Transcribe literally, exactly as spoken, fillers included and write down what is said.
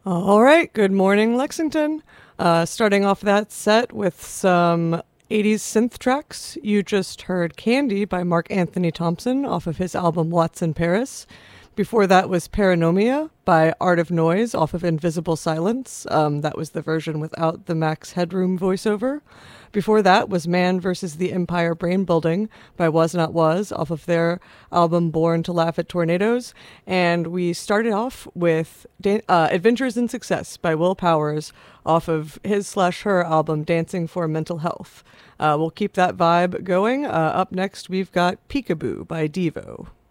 All right, good morning, Lexington. Uh, starting off that set with some eighties synth tracks. You just heard Candy by Mark Anthony Thompson off of his album Watson Paris. Before that was Paranomia by Art of Noise off of Invisible Silence. Um, that was the version without the Max Headroom voiceover. Before that was Man versus the Empire Brain Building by Was Not Was off of their album Born to Laugh at Tornadoes. And we started off with Dan- uh, Adventures in Success by Will Powers off of his slash her album Dancing for Mental Health. Uh, we'll keep that vibe going. Uh, up next, we've got Peekaboo by Devo.